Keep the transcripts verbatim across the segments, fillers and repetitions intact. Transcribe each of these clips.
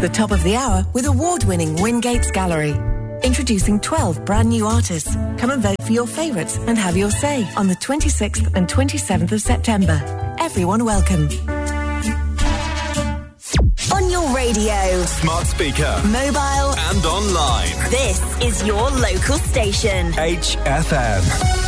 The top of the hour with award-winning Wingates Gallery. Introducing twelve brand new artists. Come and vote for your favourites and have your say on the twenty-sixth and twenty-seventh of September. Everyone welcome. On your radio, smart speaker, mobile and online. This is your local station. H F M.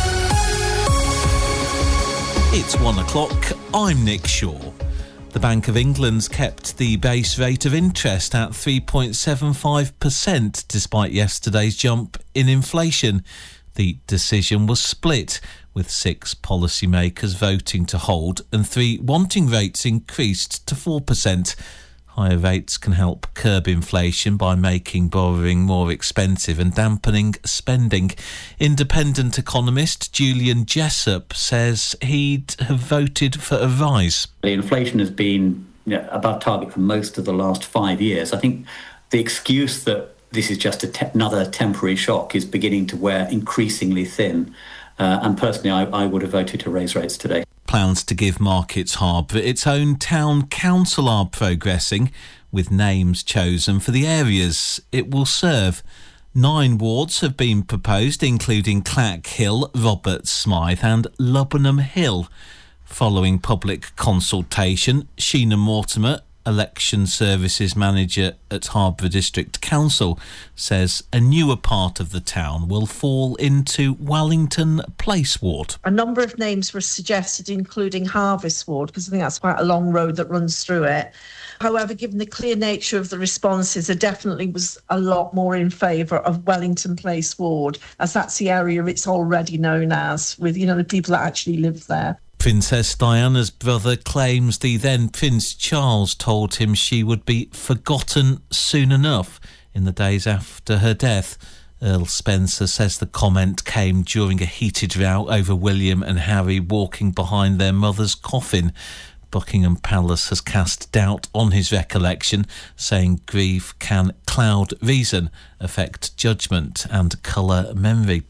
It's one o'clock. I'm Nick Shaw. The Bank of England's kept the base rate of interest at three point seven five percent despite yesterday's jump in inflation. The decision was split, with six policymakers voting to hold and three wanting rates increased to four percent. Higher rates can help curb inflation by making borrowing more expensive and dampening spending. Independent economist Julian Jessup says he'd have voted for a rise. The inflation has been, you know, above target for most of the last five years. I think the excuse that this is just a te- another temporary shock is beginning to wear increasingly thin. Uh, and personally, I, I would have voted to raise rates today. Plans to give Markets Harbour its own town council are progressing, with names chosen for the areas it will serve. Nine wards have been proposed, including Clack Hill, Roberts Smythe and Lubbenham Hill. Following public consultation, Sheena Mortimer, Election Services Manager at Harbour District Council, says a newer part of the town will fall into Wellington Place Ward. A number of names were suggested, including Harvest Ward, because I think that's quite a long road that runs through it. However, given the clear nature of the responses, there definitely was a lot more in favour of Wellington Place Ward, as that's the area it's already known as, with, you know, the people that actually live there. Princess Diana's brother claims the then Prince Charles told him she would be forgotten soon enough in the days after her death. Earl Spencer says the comment came during a heated row over William and Harry walking behind their mother's coffin. Buckingham Palace has cast doubt on his recollection, saying grief can cloud reason, affect judgment and colour memory.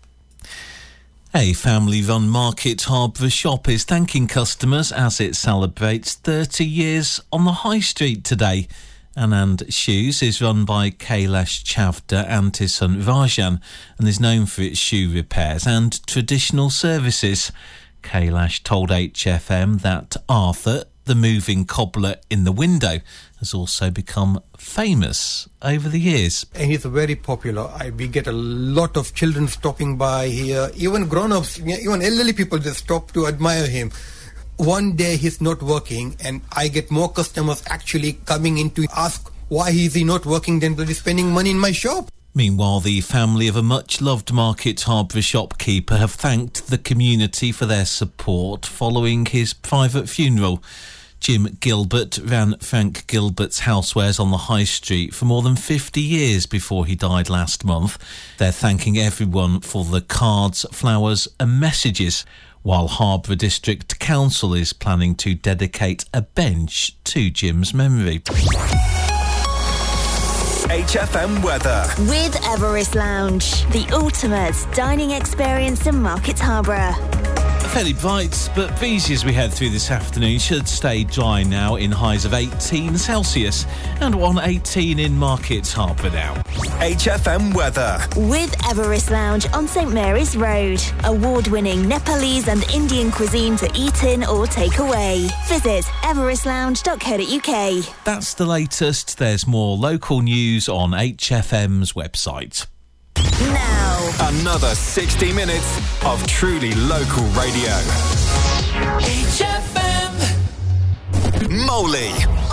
A family-run Market Harbour shop is thanking customers as it celebrates thirty years on the High Street today. Anand Shoes is run by Kailash Chavda and his son Rajan and is known for its shoe repairs and traditional services. Kailash told H F M that Arthur, the moving cobbler in the window, has also become famous over the years. And he's very popular. I, we get a lot of children stopping by here. Even grown-ups, even elderly people, they stop to admire him. One day he's not working and I get more customers actually coming in to ask why is he not working than he's spending money in my shop. Meanwhile, the family of a much-loved Market Harbour shopkeeper have thanked the community for their support following his private funeral. Jim Gilbert ran Frank Gilbert's housewares on the High Street for more than fifty years before he died last month. They're thanking everyone for the cards, flowers and messages, while Harbour District Council is planning to dedicate a bench to Jim's memory. H F M weather. With Everest Lounge, the ultimate dining experience in Market Harbour. Fairly bright, but breezy as we head through this afternoon. Should stay dry now in highs of eighteen Celsius and one eighteen in Market Harbour now. H F M weather. With Everest Lounge on St Mary's Road. Award-winning Nepalese and Indian cuisine to eat in or take away. Visit everest lounge dot co dot uk. That's the latest. There's more local news on H F M's website. Now, another sixty minutes of truly local radio. H F M. Molly